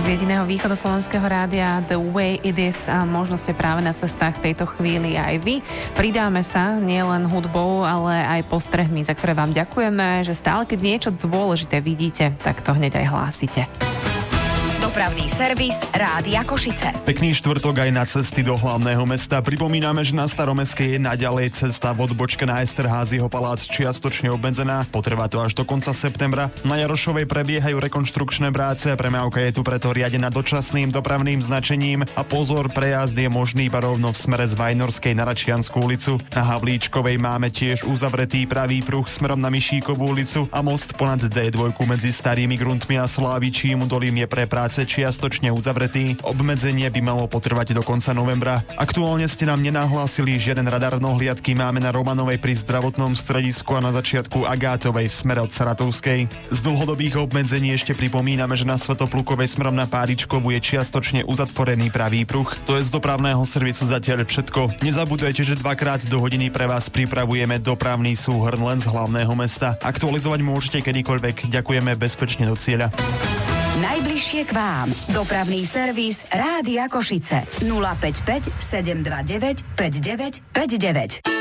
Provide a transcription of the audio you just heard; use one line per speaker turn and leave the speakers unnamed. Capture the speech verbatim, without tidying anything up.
z jediného východoslovenského rádia The Way It Is a možno ste práve na cestách v tejto chvíli aj vy. Pridáme sa nielen hudbou, ale aj postrehmi, za ktoré vám ďakujeme, že stále, keď niečo dôležité vidíte, tak to hneď aj hlásite.
Dopravný servis Rádia Košice.
Pekný štvrtok aj na cesty do hlavného mesta. Pripomíname, že na Staromestskej je naďalej cesta v odbočke na Esterházieho palác čiastočne obmedzená. Potrvá to až do konca septembra. Na Jarošovej prebiehajú rekonštrukčné práce. Premávka je tu preto riadená dočasným dopravným značením a pozor, prejazd je možný iba rovno v smere z Vajnorskej na Račiansku ulicu. Na Havlíčkovej máme tiež uzavretý pravý pruh smerom na Mišíkovú ulicu a most ponad dé dva medzi Starými Gruntmi a Slávičím udolím je pre práce čiastočne uzavretý. Obmedzenie by malo potrvať do konca novembra. Aktuálne ste nám nenahlásili žiaden radar nohliadky, máme na Romanovej pri zdravotnom stredisku a na začiatku Agátovej v smere od Saratovskej. Z dlhodobých obmedzení ešte pripomíname, že na Svätoplukovej smerom na Páričkovú je čiastočne uzatvorený pravý pruh. To je z dopravného servisu zatiaľ všetko. Nezabudujte, že dvakrát do hodiny pre vás pripravujeme dopravný súhrn len z hlavného mesta. Aktualizovať môžete kedykoľvek. Ďakujeme, bezpečne do cieľa.
Najbližšie k vám. Dopravný servis Rádia Košice. nula päť päť sedem dva deväť päť deväť päť deväť.